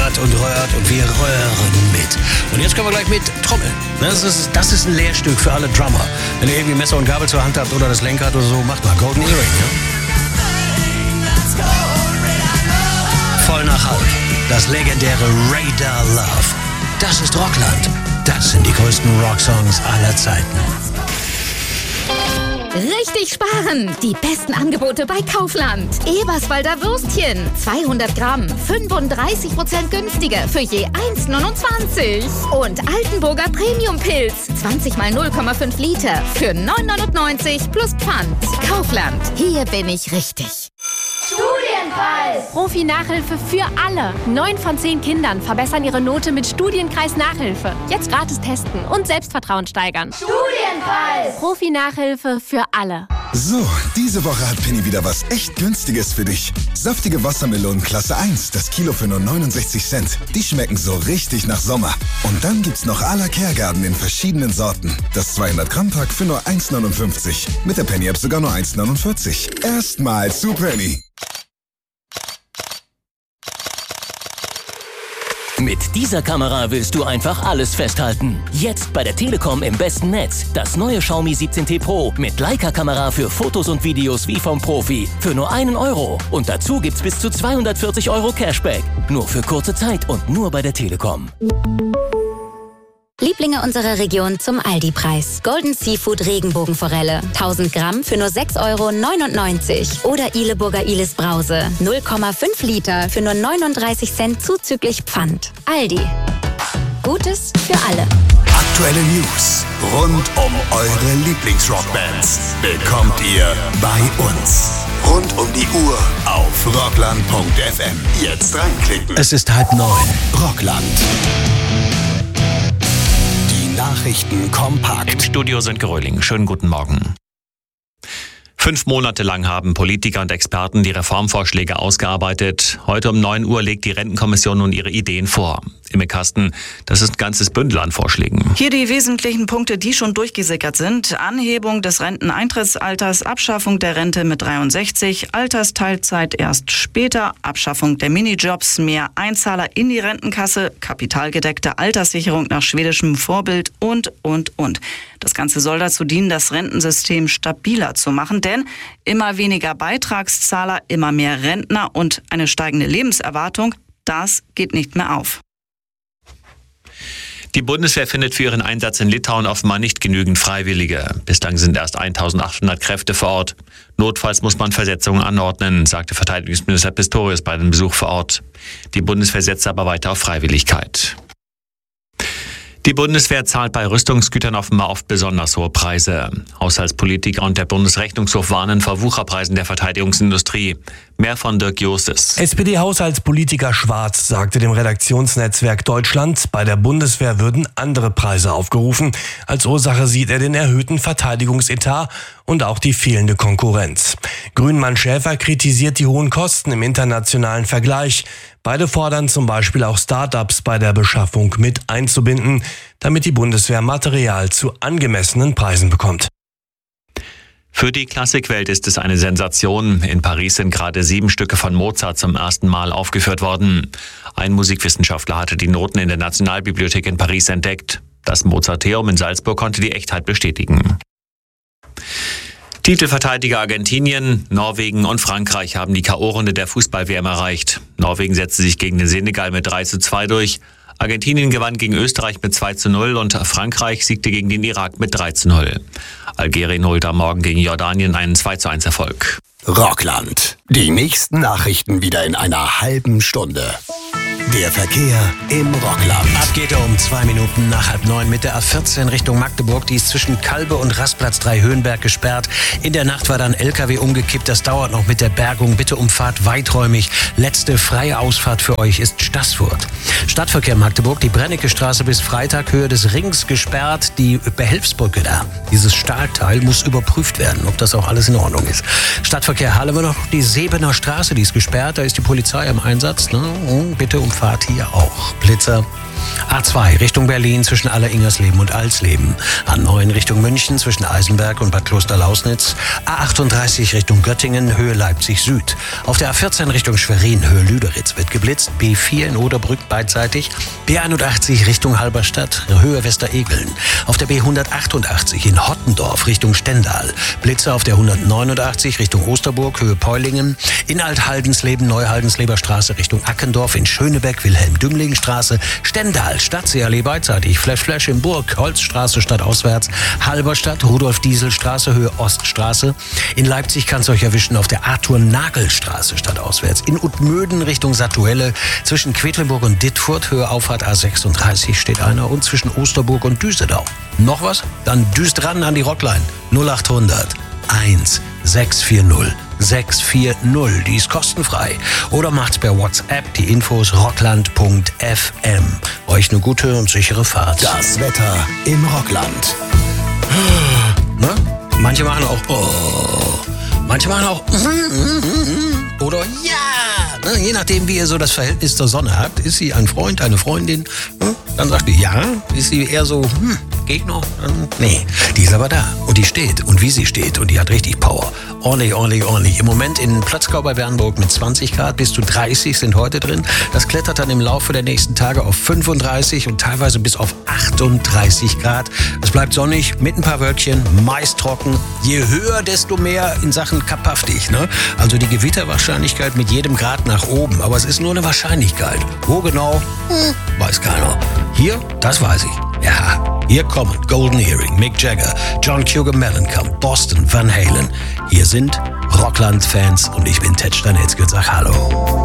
hört und röhrt und wir röhren mit. Und jetzt können wir gleich mit trommeln. Das ist ein Lehrstück für alle Drummer. Wenn ihr irgendwie Messer und Gabel zur Hand habt oder das Lenkrad oder so, macht mal Golden Earring. Ja? Voll nach Halt. Das legendäre Radar Love. Das ist Rockland. Das sind die größten Rocksongs aller Zeiten. Richtig sparen! Die besten Angebote bei Kaufland. Eberswalder Würstchen. 200 Gramm. 35% günstiger für je 1,29. Und Altenburger Premium-Pilz. 20 mal 0,5 Liter für 9,99 plus Pfand. Kaufland. Hier bin ich richtig. Studienpreis! Profi-Nachhilfe für alle. 9 von 10 Kindern verbessern ihre Note mit Studienkreis Nachhilfe. Jetzt gratis testen und Selbstvertrauen steigern. Studienpreis! Profi-Nachhilfe für alle. So, diese Woche hat Penny wieder was echt Günstiges für dich. Saftige Wassermelonen Klasse 1, das Kilo für nur 69 Cent. Die schmecken so richtig nach Sommer. Und dann gibt's noch à la Kergarten in verschiedenen Sorten. Das 200 Gramm Pack für nur 1,59. Mit der Penny App sogar nur 1,49. Erstmal zu Penny. Mit dieser Kamera willst du einfach alles festhalten. Jetzt bei der Telekom im besten Netz. Das neue Xiaomi 17T Pro mit Leica-Kamera für Fotos und Videos wie vom Profi. Für nur €1. Und dazu gibt's bis zu 240 € Cashback. Nur für kurze Zeit und nur bei der Telekom. Lieblinge unserer Region zum Aldi-Preis. Golden Seafood Regenbogenforelle. 1000 Gramm für nur 6,99 €. Oder Ileburger Ilis Brause. 0,5 Liter für nur 39 Cent zuzüglich Pfand. Aldi. Gutes für alle. Aktuelle News rund um eure Lieblingsrockbands bekommt ihr bei uns. Rund um die Uhr auf rockland.fm. Jetzt reinklicken. Es ist 8:30. Rockland. Nachrichten kompakt. Im Studio sind Geröhling. Schönen guten Morgen. 5 Monate lang haben Politiker und Experten die Reformvorschläge ausgearbeitet. Heute um 9 Uhr legt die Rentenkommission nun ihre Ideen vor. Im Kasten, das ist ein ganzes Bündel an Vorschlägen. Hier die wesentlichen Punkte, die schon durchgesickert sind. Anhebung des Renteneintrittsalters, Abschaffung der Rente mit 63, Altersteilzeit erst später, Abschaffung der Minijobs, mehr Einzahler in die Rentenkasse, kapitalgedeckte Alterssicherung nach schwedischem Vorbild und. Das Ganze soll dazu dienen, das Rentensystem stabiler zu machen, denn immer weniger Beitragszahler, immer mehr Rentner und eine steigende Lebenserwartung, das geht nicht mehr auf. Die Bundeswehr findet für ihren Einsatz in Litauen offenbar nicht genügend Freiwillige. Bislang sind erst 1800 Kräfte vor Ort. Notfalls muss man Versetzungen anordnen, sagte Verteidigungsminister Pistorius bei dem Besuch vor Ort. Die Bundeswehr setzt aber weiter auf Freiwilligkeit. Die Bundeswehr zahlt bei Rüstungsgütern offenbar oft besonders hohe Preise. Haushaltspolitiker und der Bundesrechnungshof warnen vor Wucherpreisen der Verteidigungsindustrie. Mehr von Dirk Justes. SPD-Haushaltspolitiker Schwarz sagte dem Redaktionsnetzwerk Deutschland, bei der Bundeswehr würden andere Preise aufgerufen. Als Ursache sieht er den erhöhten Verteidigungsetat und auch die fehlende Konkurrenz. Grünmann Schäfer kritisiert die hohen Kosten im internationalen Vergleich. Beide fordern zum Beispiel auch Start-ups bei der Beschaffung mit einzubinden, damit die Bundeswehr Material zu angemessenen Preisen bekommt. Für die Klassikwelt ist es eine Sensation. In Paris sind gerade 7 Stücke von Mozart zum ersten Mal aufgeführt worden. Ein Musikwissenschaftler hatte die Noten in der Nationalbibliothek in Paris entdeckt. Das Mozarteum in Salzburg konnte die Echtheit bestätigen. Titelverteidiger Argentinien, Norwegen und Frankreich haben die K.O.-Runde der Fußball-WM erreicht. Norwegen setzte sich gegen den Senegal mit 3:2 durch. Argentinien gewann gegen Österreich mit 2:0 und Frankreich siegte gegen den Irak mit 3:0. Algerien holte am Morgen gegen Jordanien einen 2:1 Erfolg. Rockland. Die nächsten Nachrichten wieder in einer halben Stunde. Der Verkehr im Rockland. Ab geht er um 2 Minuten nach 8:30 mit der A14 Richtung Magdeburg. Die ist zwischen Kalbe und Rastplatz 3 Höhenberg gesperrt. In der Nacht war dann LKW umgekippt. Das dauert noch mit der Bergung. Bitte umfahrt weiträumig. Letzte freie Ausfahrt für euch ist Staßfurt. Stadtverkehr Magdeburg. Die Brennecke Straße bis Freitag Höhe des Rings gesperrt. Die Behelfsbrücke da, dieses Stahlteil, muss überprüft werden, ob das auch alles in Ordnung ist. Stadtverkehr Stadtverkehr Halle immer noch die Sebener Straße, die ist gesperrt, da ist die Polizei im Einsatz. Ne? Bitte umfahrt hier auch. Blitzer. A2 Richtung Berlin zwischen Alleringersleben und Alsleben. A9 Richtung München zwischen Eisenberg und Bad Klosterlausnitz. A38 Richtung Göttingen, Höhe Leipzig Süd. Auf der A14 Richtung Schwerin, Höhe Lüderitz wird geblitzt. B4 in Oderbrück beidseitig. B81 Richtung Halberstadt, Höhe Westeregeln. Auf der B188 in Hottendorf Richtung Stendal. Blitzer auf der 189 Richtung Osterburg, Höhe Peulingen. In Althaldенsleben, Neuhaldensleber Straße Richtung Ackendorf. In Schönebeck, Wilhelm-Dümling-Straße. Stendal, Stadtseeallee beidseitig, Flash in Burg, Holzstraße stadtauswärts, Halberstadt, Rudolf-Diesel-Straße, Höhe Oststraße. In Leipzig kann es euch erwischen auf der Arthur-Nagel-Straße stadtauswärts. In Utmöden Richtung Sattuelle, zwischen Quedlinburg und Dittfurt, Höhe Auffahrt A36 steht einer und zwischen Osterburg und Düsseldorf. Noch was? Dann düst ran an die Rockline 0800 1640 640, die ist kostenfrei. Oder macht's per WhatsApp, die Infos rockland.fm. Euch eine gute und sichere Fahrt. Das Wetter im Rockland. Ne? Manche machen auch manche machen auch oder ja. Ne? Je nachdem, wie ihr so das Verhältnis zur Sonne habt. Ist sie ein Freund, eine Freundin? Ne? Dann sagt die ja. Ist sie eher so, geht noch? Nee, die ist aber da und die steht und wie sie steht und die hat richtig Power. Ordentlich. Im Moment in Plötzkau bei Bernburg mit 20 Grad, bis zu 30 sind heute drin. Das klettert dann im Laufe der nächsten Tage auf 35 und teilweise bis auf 38 Grad. Es bleibt sonnig mit ein paar Wölkchen, meist trocken. Je höher, desto mehr in Sachen kapaftig. Ne? Also die Gewitterwahrscheinlichkeit mit jedem Grad nach oben. Aber es ist nur eine Wahrscheinlichkeit. Wo genau? Weiß keiner. Hier, das weiß ich. Ja, hier kommen Golden Earring, Mick Jagger, John Cougar Mellencamp, Boston, Van Halen. Hier sind Rockland-Fans und ich bin Ted Stanetzky und sag Hallo.